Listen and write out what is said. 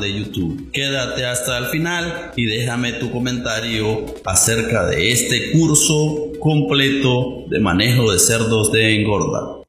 de YouTube. Quédate hasta el final y déjame tu comentario acerca de este curso completo de manejo de cerdos de engorda.